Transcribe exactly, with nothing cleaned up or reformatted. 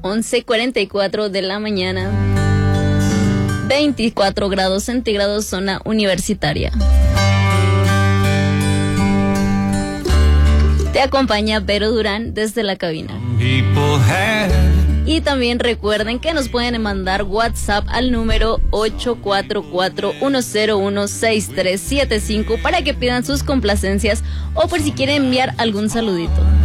once cuarenta y cuatro de la mañana. veinticuatro grados centígrados, zona universitaria. Te acompaña Vero Durán desde la cabina. Y también recuerden que nos pueden mandar WhatsApp al número ocho cuatro cuatro, uno cero uno, seis tres siete cinco para que pidan sus complacencias o por si quieren enviar algún saludito.